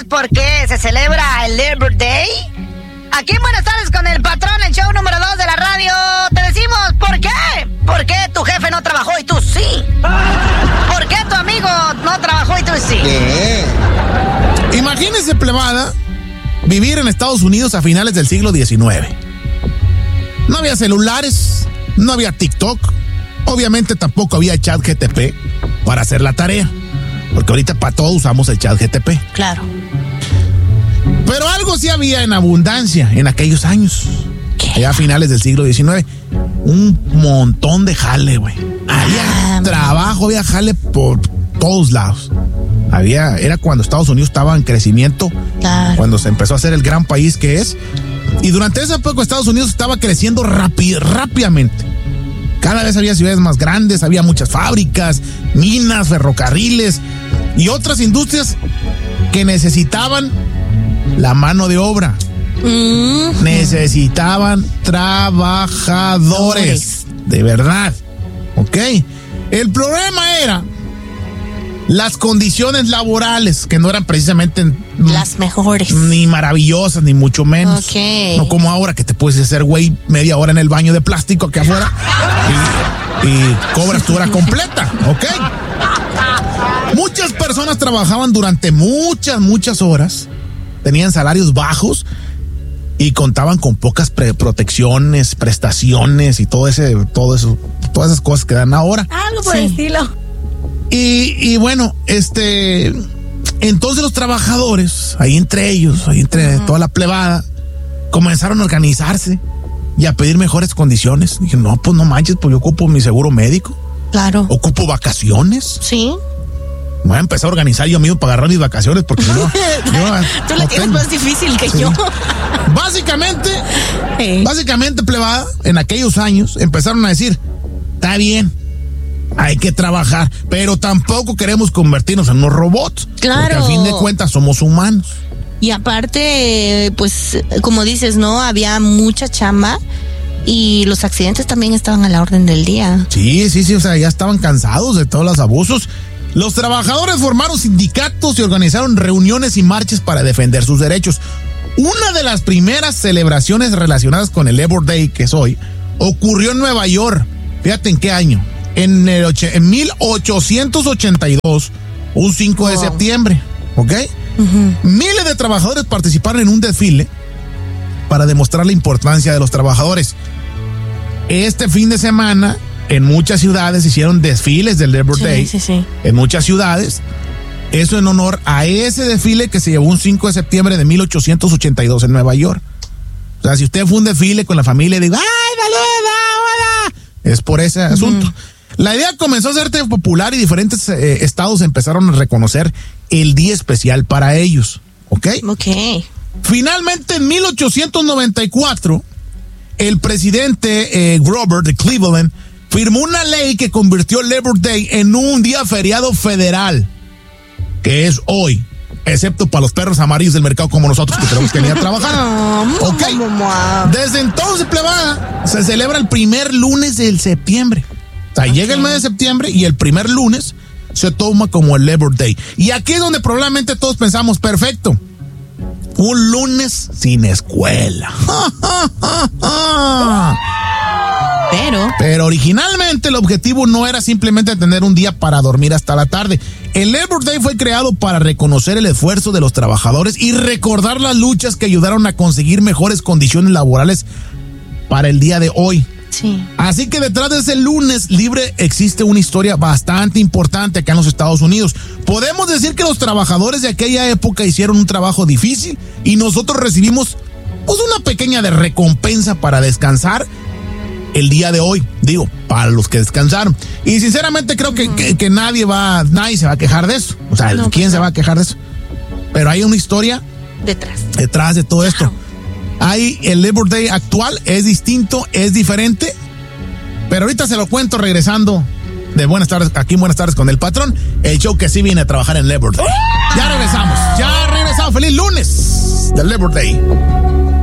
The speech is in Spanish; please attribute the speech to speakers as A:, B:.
A: por qué se celebra el Labor Day? Aquí en Buenas Tardes con el Patrón, el show número 2 de la radio, te decimos ¿por qué? ¿Por qué tu jefe no trabajó y tú sí? ¿Por qué tu amigo no trabajó y tú sí?
B: Imagínense, plebada, vivir en Estados Unidos a finales del siglo XIX. No había celulares, no había TikTok, obviamente tampoco había ChatGPT para hacer la tarea, porque ahorita para todo usamos el ChatGPT.
A: Claro.
B: Pero algo sí había en abundancia en aquellos años.
A: ¿Qué?
B: Allá a finales del siglo XIX. Un montón de jale, güey. Había trabajo, había jale por todos lados. Era cuando Estados Unidos estaba en crecimiento,
A: Claro.
B: cuando se empezó a hacer el gran país que es. Y durante esa época Estados Unidos estaba creciendo rápidamente. Cada vez había ciudades más grandes, había muchas fábricas, minas, ferrocarriles y otras industrias que necesitaban la mano de obra. Necesitaban trabajadores. De verdad. ¿Ok? El problema era las condiciones laborales, que no eran precisamente
A: Las mejores.
B: ni maravillosas, ni mucho menos.
A: Ok.
B: No como ahora que te puedes hacer, güey, media hora en el baño de plástico aquí afuera y cobras tu hora completa. ¿Ok? Muchas personas trabajaban durante muchas horas, tenían salarios bajos y contaban con pocas protecciones, prestaciones y todo eso, todas esas cosas que dan ahora.
A: Algo por el estilo.
B: Y bueno, entonces los trabajadores, ahí entre toda la plebada, comenzaron a organizarse y a pedir mejores condiciones. Dije, no, pues no manches, pues yo ocupo mi seguro médico.
A: Claro.
B: Ocupo vacaciones.
A: Sí.
B: Voy a empezar a organizar yo mismo para agarrar mis vacaciones porque si no.
A: Tú la tienes más difícil que yo.
B: Básicamente, plebada, en aquellos años empezaron a decir, está bien, hay que trabajar, pero tampoco queremos convertirnos en unos robots.
A: Claro.
B: Porque a fin de cuentas somos humanos.
A: Y aparte, pues, como dices, ¿no? Había mucha chamba y los accidentes también estaban a la orden del día.
B: Sí, o sea, ya estaban cansados de todos los abusos. Los trabajadores formaron sindicatos y organizaron reuniones y marchas para defender sus derechos. Una de las primeras celebraciones relacionadas con el Labor Day, que es hoy, ocurrió en Nueva York. Fíjate en qué año. En 1882, un 5 de septiembre, ¿ok? Miles de trabajadores participaron en un desfile para demostrar la importancia de los trabajadores. Este fin de semana, en muchas ciudades hicieron desfiles del Labor Day.
A: Sí.
B: En muchas ciudades. Eso en honor a ese desfile que se llevó un 5 de septiembre de 1882 en Nueva York. O sea, si usted fue un desfile con la familia y digo, ¡ay, hola! Es por ese asunto. La idea comenzó a ser popular y diferentes estados empezaron a reconocer el día especial para ellos. ¿Ok? Finalmente, en 1894, el presidente Grover de Cleveland firmó una ley que convirtió el Labor Day en un día feriado federal, que es hoy, excepto para los perros amarillos del mercado como nosotros que tenemos que venir a trabajar. Ok. Desde entonces, plebada, se celebra el primer lunes del septiembre. O sea, llega el mes de septiembre y el primer lunes se toma como el Labor Day. Y aquí es donde probablemente todos pensamos, perfecto, un lunes sin escuela. Pero originalmente el objetivo no era simplemente tener un día para dormir hasta la tarde. El Labor Day fue creado para reconocer el esfuerzo de los trabajadores y recordar las luchas que ayudaron a conseguir mejores condiciones laborales para el día de hoy.
A: Sí.
B: Así que detrás de ese lunes libre existe una historia bastante importante acá en los Estados Unidos. Podemos decir que los trabajadores de aquella época hicieron un trabajo difícil y nosotros recibimos pues una pequeña de recompensa para descansar el día de hoy, digo, para los que descansaron. Y sinceramente creo que nadie se va a quejar de eso. O sea, ¿quién se va a quejar de eso? Pero hay una historia detrás de todo esto. Hay el Labor Day actual, es distinto, es diferente, pero ahorita se lo cuento regresando de Buenas Tardes, aquí en Buenas Tardes con el Patrón, el show que sí viene a trabajar en Labor Day. Ya regresamos. Feliz lunes del Labor Day.